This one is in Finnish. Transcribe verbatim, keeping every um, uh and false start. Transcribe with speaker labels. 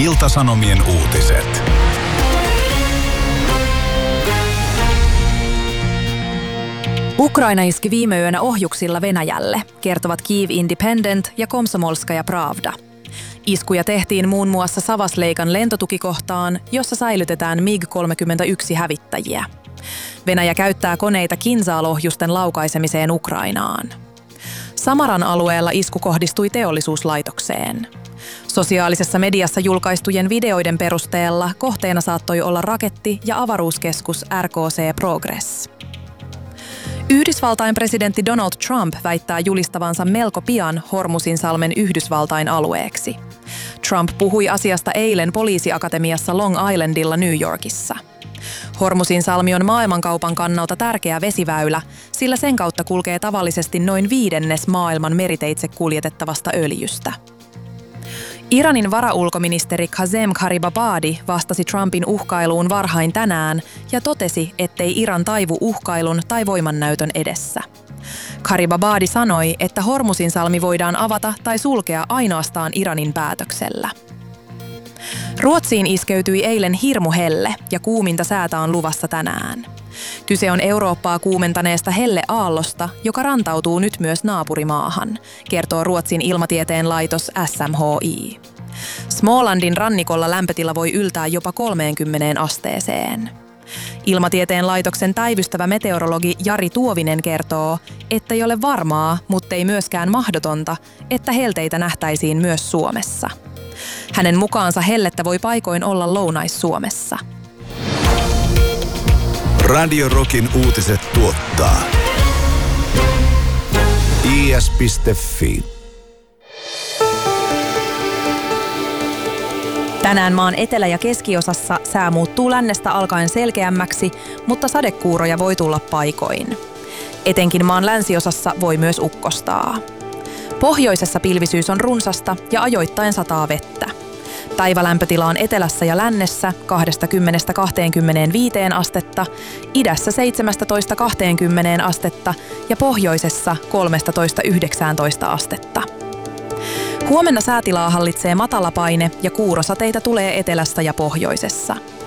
Speaker 1: Ilta-Sanomien uutiset.
Speaker 2: Ukraina iski viime yönä ohjuksilla Venäjälle, kertovat Kyiv Independent ja Komsomolskaja Pravda. Iskuja tehtiin muun muassa Savasleikan lentotukikohtaan, jossa säilytetään mig kolmekymmentäyksi hävittäjiä. Venäjä käyttää koneita Kinzhal-ohjusten laukaisemiseen Ukrainaan. Samaran alueella isku kohdistui teollisuuslaitokseen. Sosiaalisessa mediassa julkaistujen videoiden perusteella kohteena saattoi olla raketti- ja avaruuskeskus R K C Progress. Yhdysvaltain presidentti Donald Trump väittää julistavansa melko pian Hormuzinsalmen Yhdysvaltain alueeksi. Trump puhui asiasta eilen poliisiakatemiassa Long Islandilla New Yorkissa. Hormuzinsalmi on maailmankaupan kannalta tärkeä vesiväylä, sillä sen kautta kulkee tavallisesti noin viidennes maailman meriteitse kuljetettavasta öljystä. Iranin varaulkoministeri Qasem Gharibabadi vastasi Trumpin uhkailuun varhain tänään ja totesi, ettei Iran taivu uhkailun tai voimannäytön edessä. Gharibabadi sanoi, että Hormuzinsalmi voidaan avata tai sulkea ainoastaan Iranin päätöksellä. Ruotsiin iskeytyi eilen hirmuhelle ja kuuminta säätä on luvassa tänään. Kyse on Eurooppaa kuumentaneesta helleaallosta, joka rantautuu nyt myös naapurimaahan, kertoo Ruotsin ilmatieteen laitos S M H I. Smålandin rannikolla lämpötila voi yltää jopa kolmeenkymmeneen asteeseen. Ilmatieteen laitoksen päivystävä meteorologi Jari Tuovinen kertoo, että ei ole varmaa, mutta ei myöskään mahdotonta, että helteitä nähtäisiin myös Suomessa. Hänen mukaansa hellettä voi paikoin olla Lounais-Suomessa.
Speaker 1: Radio Rockin uutiset tuottaa I S piste F I.
Speaker 2: Tänään maan etelä- ja keskiosassa sää muuttuu lännestä alkaen selkeämmäksi, mutta sadekuuroja voi tulla paikoin. Etenkin maan länsiosassa voi myös ukkostaa. Pohjoisessa pilvisyys on runsasta ja ajoittain sataa vettä. Päivälämpötila on etelässä ja lännessä kaksikymmentä kaksikymmentäviisi astetta, idässä seitsemäntoista kaksikymmentä astetta ja pohjoisessa kolmetoista yhdeksäntoista astetta. Huomenna säätilaa hallitsee matalapaine ja kuurosateita tulee etelässä ja pohjoisessa.